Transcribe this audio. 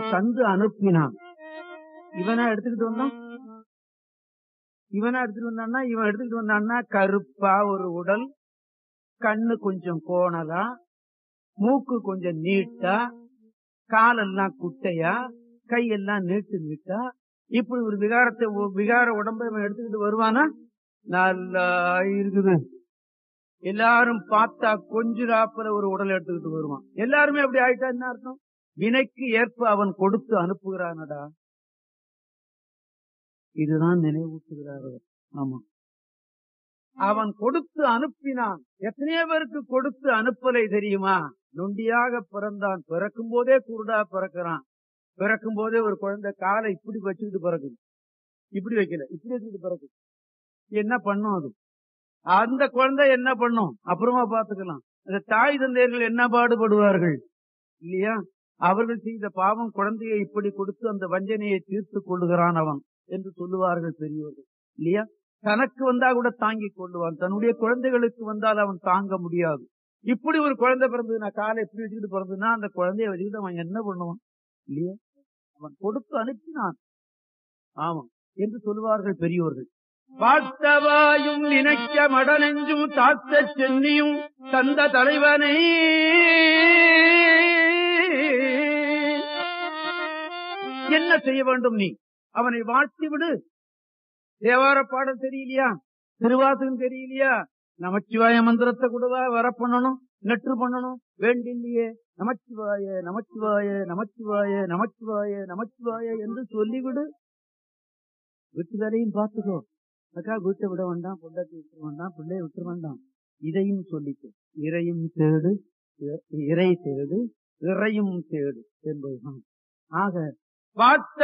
தந்து அனுப்பினான். இவனா எடுத்துக்கிட்டு வந்தான்னா இவன் எடுத்துக்கிட்டு வந்தான்னா கருப்பா ஒரு உடல், கண்ணு கொஞ்சம் கோணலா, மூக்கு கொஞ்சம் நீட்டா, காலெல்லாம் குட்டையா, கையெல்லாம் நீட்டா, இப்படி ஒரு விகார உடம்பை இவன் எடுத்துக்கிட்டு வருவானா? நல்லா இருக்குது. எல்லாரும் பார்த்தா கொஞ்சிராப்புல ஒரு உடல் எடுத்துக்கிட்டு வருவான். எல்லாருமே அப்படி ஆயிட்டா என்ன அர்த்தம்? வினைக்கு ஏற்ப அவன் கொடுத்து அனுப்புகிறானடா. இதுதான் நினைவூட்டுகிறார். ஆமா, அவன் கொடுத்து அனுப்பினான். எத்தனையோ பேருக்கு கொடுத்து அனுப்பலை தெரியுமா? நொண்டியாக பிறந்தான், பிறக்கும் போதே குருடா பிறக்கிறான். பிறக்கும் போதே ஒரு குழந்தை காலை இப்படி வச்சுக்கிட்டு பிறக்குது, இப்படி வைக்கல, இப்படி வச்சுக்கிட்டு பிறக்குது. என்ன பண்ணும் அது? அந்த குழந்தை என்ன பண்ணும் அப்புறமா பாத்துக்கலாம். அந்த தாய் தந்தையர்கள் என்ன பாடுபடுவார்கள் இல்லையா? அவர்கள் செய்த பாவம் குழந்தையை இப்படி கொடுத்து அந்த வஞ்சனையை தீர்த்து கொள்ளுகிறான் அவன் என்று சொல்லுவார்கள் பெரியவர்கள் இல்லையா? தனக்கு வந்தா கூட தாங்கிக் கொள்ளுவான், தன்னுடைய குழந்தைகளுக்கு வந்தால் அவன் தாங்க முடியாது. இப்படி ஒரு குழந்தை பிறந்ததுன்னா, காலை எப்படி வச்சுக்கிட்டு பிறந்ததுன்னா, அந்த குழந்தைய வச்சுக்கிட்டு அவன் என்ன பண்ணுவான் இல்லையா? அவன் கொடுத்து அனுப்பினான். ஆமா என்று சொல்லுவார்கள் பெரியோர்கள். பார்த்தவாயும் நினைக்க மடனெஞ்சும் தாத்த சென்னியும் தந்த தலைவனை என்ன செய்ய வேண்டும்? நீ அவனை வாழ்த்தி விடு. தேவார பாடல் தெரியலையா? திருவாசகம் தெரியலையா? நமச்சிவாய மந்திரத்தை கூடவா வர பண்ணணும், நெற்று பண்ணணும்? வேண்டில்லையே. நமச்சிவாய நமச்சிவாய நமச்சிவாய நமச்சிவாய நமச்சிவாய என்று சொல்லிவிடு. வீட்டு வேலையும் பார்த்துக்கோ. அக்கா வீட்டை விட வேண்டாம், பொண்டாட்டி விட்டுற வேண்டாம், பிள்ளைய விட்டுற வேண்டாம். இதையும் சொல்லிக்கோ. இறையும் தேடு, இறை தேடு, இறையும் தேடு என்பதுதான். ஆக பார்த்த